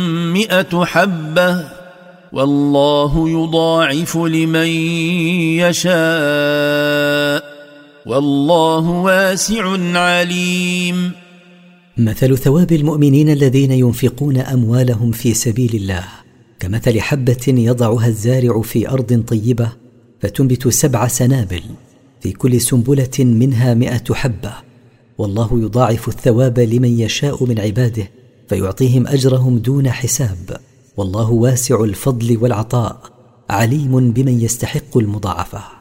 100 حبة والله يضاعف لمن يشاء والله واسع عليم. مثل ثواب المؤمنين الذين ينفقون أموالهم في سبيل الله كمثل حبة يضعها الزارع في أرض طيبة فتنبت 7 سنابل في كل سنبلة منها 100 حبة، والله يضاعف الثواب لمن يشاء من عباده فيعطيهم أجرهم دون حساب، والله واسع الفضل والعطاء عليم بمن يستحق المضاعفة.